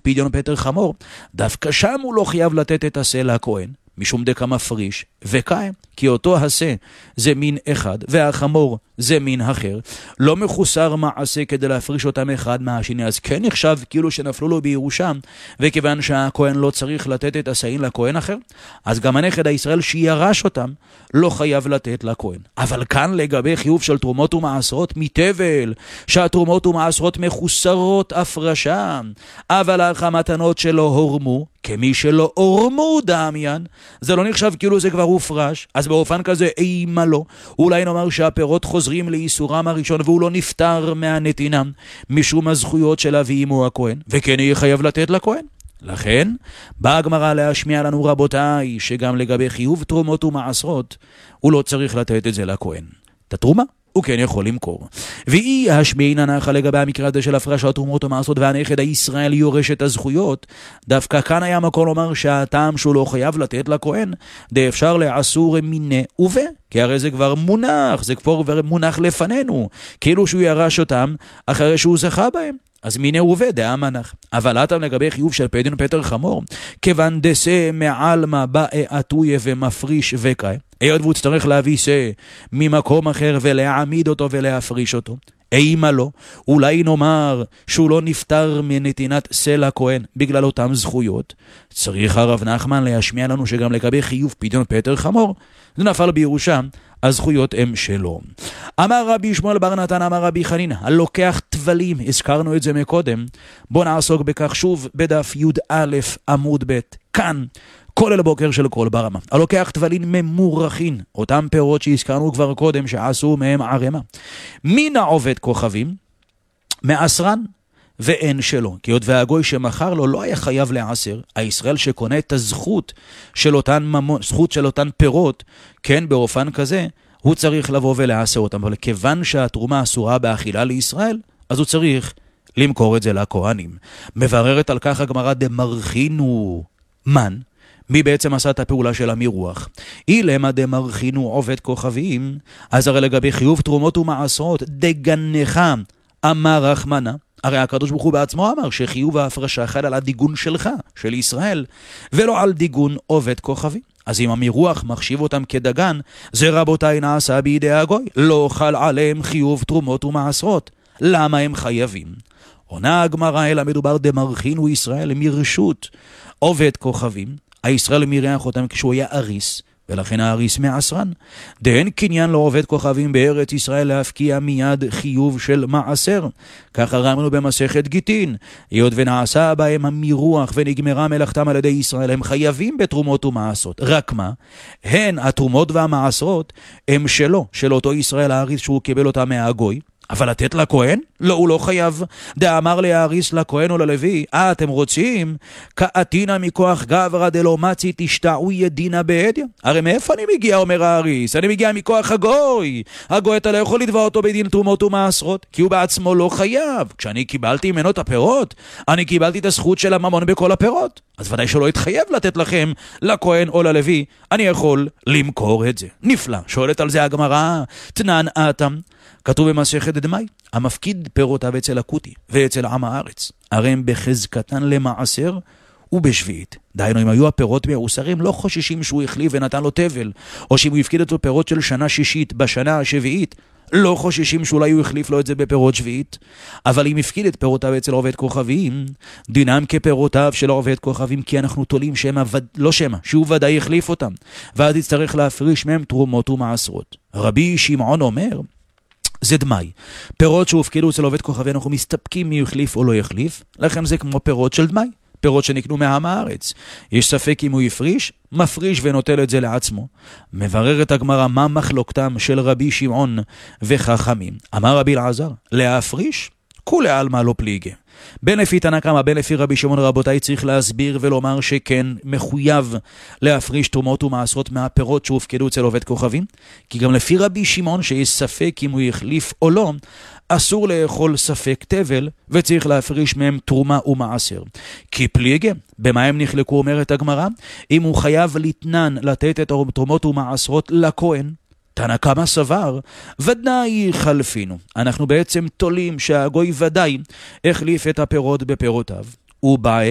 פדיון פטר חמור, דווקא שם הוא לא חייב לתת את השה לכהן, משום דקה מפריש וקיים, כי אותו השה זה מין אחד והחמור זה מין אחר, לא מחוסר מעשה כדי להפריש אותם אחד מהשני, אז כן נחשב כאילו שנפלו לו בירושה, וכיוון שהכהן לא צריך לתת את השאים לכהן אחר, אז גם הנכד הישראל שירש אותם לא חייב לתת לכהן. אבל כאן לגבי חיוב של תרומות ומעשרות מתבל, שהתרומות ומעשרות מחוסרות הפרשה, אבל המתנות שלו הורמו, כמי שלא הורמו דמיין, זה לא נחשב כאילו זה כבר הופרש, אז באופן כזה אימה לו, אולי נאמר שהפירות חוזרים לאיסורם הראשון והוא לא נפטר מהנתינה משום הזכויות של אבי אמו הכהן, וכן יהיה חייב לתת לכהן. לכן באה הגמרא להשמיע לנו רבותיי שגם לגבי חיוב תרומות ומעשרות הוא לא צריך לתת את זה לכהן. את התרומה הוא כן יכול למכור. ואי השמיעין נחה לגבי המקרה הזה של הפרשת תרומות ומעשרות והנכד הישראל יורש את הזכויות, דווקא כאן היה מקום לומר שהטעם שהוא לא חייב לתת לכהן, די אפשר לעשור מיני ובה, כי הרי זה כבר מונח, זה כבר מונח לפנינו, כאילו שהוא ירש אותם אחרי שהוא זכה בהם. אז מיני עובד, המנח. אבל אתם לגבי חיוב של פדיון פטר חמור, כיוון דסה מעלמה באי עטויה ומפריש וקאי, היות והוא צריך להביא סה ממקום אחר ולהעמיד אותו ולהפריש אותו. אימה לו, אולי נאמר שהוא לא נפטר מנתינת סה לכהן בגלל אותם זכויות. צריך הרב נחמן להשמיע לנו שגם לגבי חיוב פדיון פטר חמור, זה נפל בירושה, הזכויות הם שלו. אמר רבי שמואל בר נתן, אמר רבי חנינא, הלוקח טבלים, הזכרנו את זה מקודם, בוא נעסוק בכך שוב בדף י"א עמוד ב', כאן, כולל בוקר של כל ברמה. הלוקח טבלים ממורחין, אותם פירות שהזכרנו כבר קודם שעשו מהם ערמה. מן העובד כוכבים, מעשרן, ואין שלו, כי עוד והגוי שמחר לו לא היה חייב לעשר, הישראל שקונה את הזכות של אותן ממון, זכות של אותן פירות, כן, באופן כזה, הוא צריך לבוא ולעשר אותם, אבל כיוון שהתרומה אסורה באכילה לישראל, אז הוא צריך למכור את זה לכהנים. מבררת על כך הגמרא דמרחינו מן, מי בעצם עשה את הפעולה של המירוח? אילמה דמרחינו עובד כוכבים, אז הרי לגבי חיוב תרומות ומעשרות, דגנך אמר רחמנה, הרי הקדוש ברוך הוא בעצמו אמר שחיוב ההפרשה חל על הדיגון שלך, של ישראל, ולא על דיגון עובד כוכבי. אז אם המירוח מחשיב אותם כדגן, זה רבותיי נעשה בידי הגוי, לא חל עליהם חיוב תרומות ומעשרות. למה הם חייבים? עונה הגמרא, אלא מדובר דמרחינו ישראל מרשות עובד כוכבים, הישראל מירח אותם כשהוא היה אריס, ולכן האריס מעשרן. דהן קניין לא עובד כוכבים בארץ ישראל להפקיע מיד חיוב של מעשר. ככה רמנו במסכת גיטין, היות ונעשה בהם המירוח ונגמרה מלאכתם על ידי ישראל, הם חייבים בתרומות ומעשרות. רק מה? הן התרומות והמעשרות הם שלו, של אותו ישראל האריס שהוא קיבל אותה מהגוי. אבל לתת לכהן? לא, הוא לא חייב. דאמר להאריס לכהן או ללוי, אתם רוצים? כאתינה מכוח גברא דלא מצי תשתעו ידינה בהדיא. הרי מאיפה אני מגיע, אומר האריס? אני מגיע מכוח הגוי. הגוי אתה לא יכול לתבוע אותו בדין תרומות ומעשרות, כי הוא בעצמו לא חייב. כשאני קיבלתי ממנו את הפירות, אני קיבלתי את הזכות של הממון בכל הפירות. אז ודאי שלא יתחייב לתת לכם, לכהן או ללוי, אני יכול למכור את זה. נפלא. שואלת על זה הגמרא, תנן אתם. כתוב במסכת דמאי, המפקיד פירותיו אצל הכותי ואצל עם הארץ, הרי הם בחזקתן למעשר ובשביעית. דהיינו, אם היו הפירות מעושרים, לא חוששים שהוא החליף ונתן לו תבל, או שאם הוא הפקיד את הפירות של שנה שישית בשנה השביעית, לא חוששים שאולי הוא החליף לו את זה בפירות שביעית. אבל אם הפקיד את פירותיו אצל עובד כוכבים, דינם כפירותיו של עובד כוכבים, כי אנחנו תולים שהוא ודאי החליף אותם, ואז יצטרך להפריש מהם תרומות ומעשרות. רבי שמעון אומר, זה דמאי. פירות שהופקדו אצל עובד כוכבי, אנחנו מסתפקים מי יחליף או לא יחליף, לכן זה כמו פירות של דמאי, פירות שנקנו מעם הארץ. יש ספק אם הוא יפריש, מפריש ונוטל את זה לעצמו. מבררת הגמרא מה מחלוקתם של רבי שמעון וחכמים. אמר רבי אלעזר, להפריש? כולי עלמא לא פליגי. בין לפי תנא קמא, בין לפי רבי שמעון, רבותיי, צריך להסביר ולומר שכן מחויב להפריש תרומות ומעשרות מהפירות שהופקדו אצל עובד כוכבים, כי גם לפי רבי שמעון שיש ספק אם הוא יחליף או לא, אסור לאכול ספק תבל וצריך להפריש מהם תרומה ומעשר. כי פליגי, במה הם נחלקו, אומרת הגמרא? אם הוא חייב לתנן לתת את התרומות ומעשרות לכהן, תנא קמא סבר, ודאי חלפינו. אנחנו בעצם תולים שהגוי ודאי החליף את הפירות בפירותיו. ובא